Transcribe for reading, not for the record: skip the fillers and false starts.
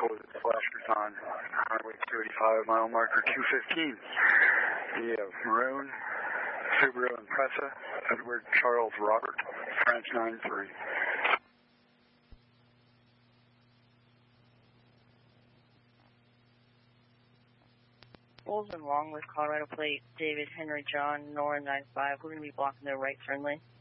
code flashers on Highway 285, mile marker 215. We have Maroon, Subaru Impreza, Edward Charles Robert, France 93. Bulls and long with Colorado plate, David Henry John, Nora 95. We're going to be blocking their right turn lane.